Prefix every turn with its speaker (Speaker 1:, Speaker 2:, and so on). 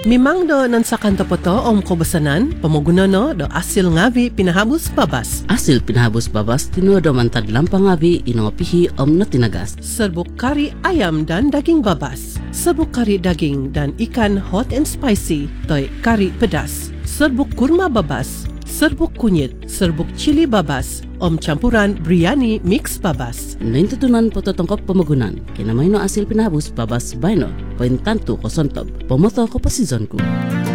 Speaker 1: Mimang do nan sa kanto po to om kubasanan, pamuguna no do asil ngavi pinahabos babas.
Speaker 2: Asil pinahabos babas, tinuodo man tadlang pangabi inongapihi om na tinagas.
Speaker 1: Serbuk kari ayam dan daging babas. Serbuk kari daging dan ikan hot and spicy, toy kari pedas. Serbuk kurma babas. Serbuk kunyit, serbuk cili babas, om campuran biryani mix babas.
Speaker 2: Nain tutunan po totongkop pamagunan, kinamay no asil pinahabos babas bayno, poin tanto ko sontob, pomoto ko pasizon ko.